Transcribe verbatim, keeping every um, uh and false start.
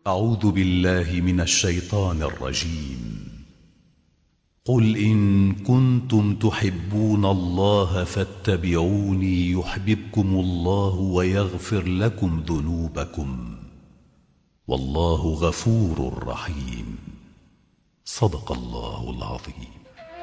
أعوذ بالله من الشيطان الرجيم. قل إن كنتم تحبون الله فاتبعوني يحببكم الله ويغفر لكم ذنوبكم والله غفور رحيم. صدق الله العظيم.